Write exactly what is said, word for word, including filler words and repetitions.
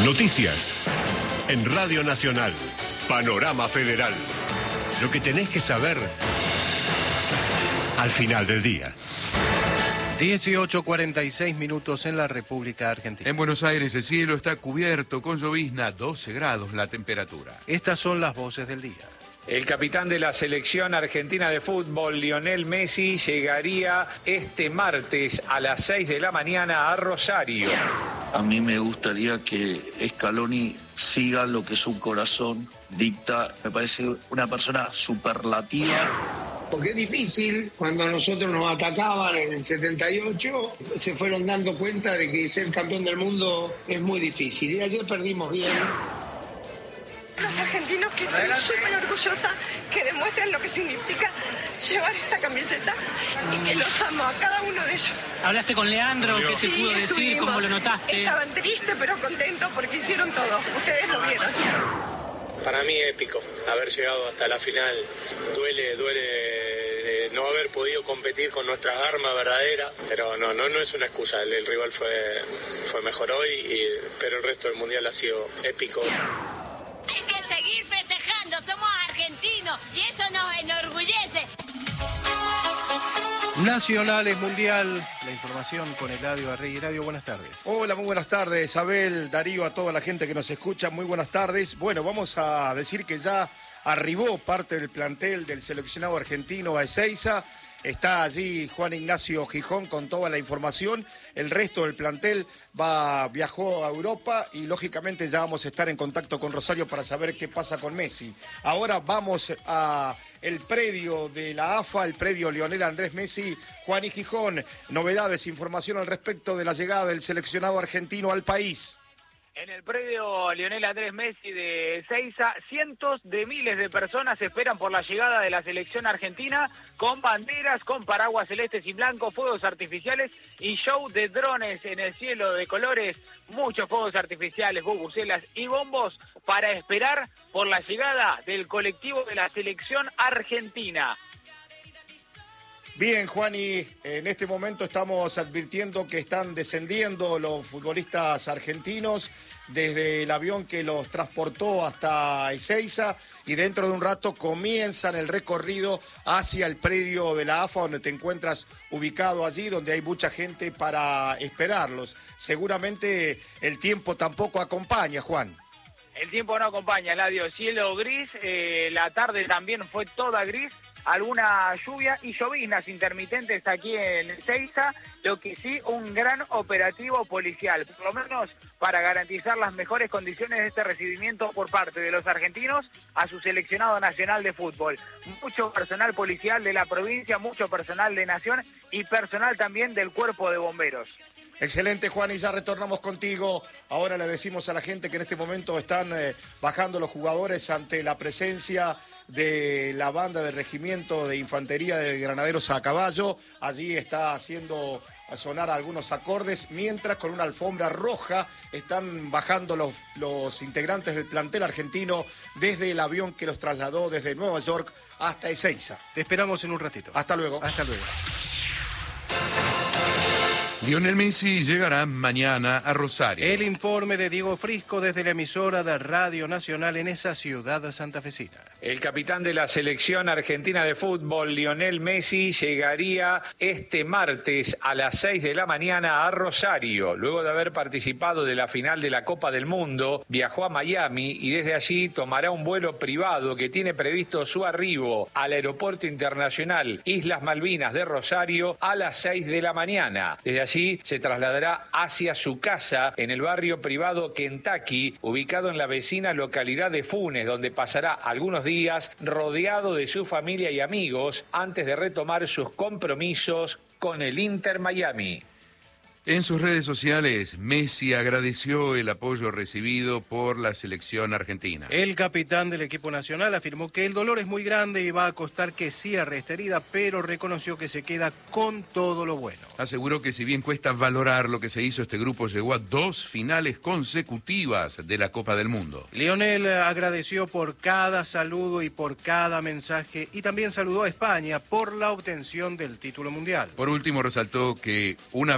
Noticias. En Radio Nacional. Panorama Federal. Lo que tenés que saber al final del día. dieciocho cuarenta y seis minutos en la República Argentina. En Buenos Aires el cielo está cubierto con llovizna, doce grados la temperatura. Estas son las voces del día. El capitán de la selección argentina de fútbol, Lionel Messi, llegaría este martes a las seis de la mañana a Rosario. A mí me gustaría que Scaloni siga lo que su corazón dicta. Me parece una persona superlativa. Porque es difícil, cuando a nosotros nos atacaban en el setenta y ocho, se fueron dando cuenta de que ser campeón del mundo es muy difícil. Y ayer perdimos bien. Los argentinos, que estoy súper orgullosa, que demuestran lo que significa llevar esta camiseta y que los amo a cada uno de ellos. ¿Hablaste con Leandro? ¿Qué se pudo decir? ¿Cómo lo notaste? Estaban tristes pero contentos porque hicieron todo. Ustedes lo vieron. Para mí épico haber llegado hasta la final. Duele, duele no haber podido competir con nuestras armas verdaderas, pero no, no, no es una excusa. El, el rival fue, fue mejor hoy, y, pero el resto del mundial ha sido épico. Hay que seguir festejando, somos argentinos y eso nos enorgullece. Nacional es mundial. La información con Eladio Arrey. Eladio, buenas tardes. Hola, muy buenas tardes, Abel, Darío, a toda la gente que nos escucha, muy buenas tardes. Bueno, vamos a decir que ya arribó parte del plantel del seleccionado argentino a Ezeiza. Está allí Juan Ignacio Gijón con toda la información. El resto del plantel va, viajó a Europa y lógicamente ya vamos a estar en contacto con Rosario para saber qué pasa con Messi. Ahora vamos a el predio de la A F A, el predio Lionel Andrés Messi. Juan y Gijón, novedades, información al respecto de la llegada del seleccionado argentino al país. En el predio Lionel Andrés Messi de Ezeiza, cientos de miles de personas esperan por la llegada de la selección argentina, con banderas, con paraguas celestes y blancos, fuegos artificiales y show de drones en el cielo de colores, muchos fuegos artificiales, bubucelas y bombos para esperar por la llegada del colectivo de la selección argentina. Bien, Juani, en este momento estamos advirtiendo que están descendiendo los futbolistas argentinos desde el avión que los transportó hasta Ezeiza y dentro de un rato comienzan el recorrido hacia el predio de la A F A, donde te encuentras ubicado allí, donde hay mucha gente para esperarlos. Seguramente el tiempo tampoco acompaña, Juan. El tiempo no acompaña, Eladio. Cielo gris, eh, la tarde también fue toda gris. Alguna lluvia y lloviznas intermitentes aquí en Ezeiza, lo que sí, un gran operativo policial, por lo menos para garantizar las mejores condiciones de este recibimiento por parte de los argentinos a su seleccionado nacional de fútbol. Mucho personal policial de la provincia, mucho personal de Nación y personal también del Cuerpo de Bomberos. Excelente, Juan, y ya retornamos contigo. Ahora le decimos a la gente que en este momento están eh, bajando los jugadores ante la presencia de la banda del Regimiento de Infantería de Granaderos a Caballo. Allí está haciendo sonar algunos acordes, mientras con una alfombra roja están bajando los, los integrantes del plantel argentino desde el avión que los trasladó desde Nueva York hasta Ezeiza. Te esperamos en un ratito. Hasta luego. Hasta luego. Lionel Messi llegará mañana a Rosario. El informe de Diego Frisco desde la emisora de Radio Nacional en esa ciudad santafesina. El capitán de la selección argentina de fútbol, Lionel Messi, llegaría este martes a las seis de la mañana a Rosario. Luego de haber participado de la final de la Copa del Mundo, viajó a Miami y desde allí tomará un vuelo privado que tiene previsto su arribo al Aeropuerto Internacional Islas Malvinas de Rosario a las seis de la mañana. Desde allí se trasladará hacia su casa en el barrio privado Kentucky, ubicado en la vecina localidad de Funes, donde pasará algunos días rodeado de su familia y amigos antes de retomar sus compromisos con el Inter Miami. En sus redes sociales, Messi agradeció el apoyo recibido por la selección argentina. El capitán del equipo nacional afirmó que el dolor es muy grande y va a costar que cierre esta herida, pero reconoció que se queda con todo lo bueno. Aseguró que si bien cuesta valorar lo que se hizo, este grupo llegó a dos finales consecutivas de la Copa del Mundo. Lionel agradeció por cada saludo y por cada mensaje y también saludó a España por la obtención del título mundial. Por último, resaltó que una